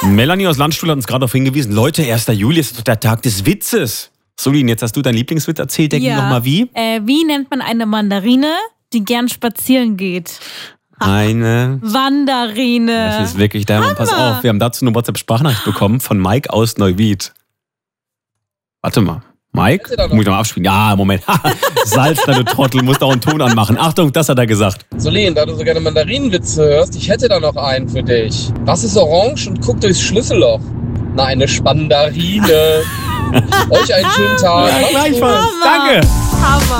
Melanie aus Landstuhl hat uns gerade darauf hingewiesen. Leute, 1. Juli ist doch der Tag des Witzes. Solin, jetzt hast du deinen Lieblingswitz erzählt. Der ging nochmal wie? Wie nennt man eine Mandarine, die gern spazieren geht? Eine Wanderine. Das ist wirklich der Hammer. Pass auf, wir haben dazu eine WhatsApp-Sprachnachricht bekommen von Mike aus Neuwied. Warte mal. Mike? Muss ich noch mal abspielen? Ja, Moment. Salzner, du Trottel, musst auch einen Ton anmachen. Achtung, das hat er gesagt. Solin, da du so gerne Mandarinenwitze hörst, ich hätte da noch einen für dich. Was ist orange und guckt durchs Schlüsselloch? Na, eine Spandarine. Euch einen schönen Tag. Ja, gleichfalls. Danke. Hammer.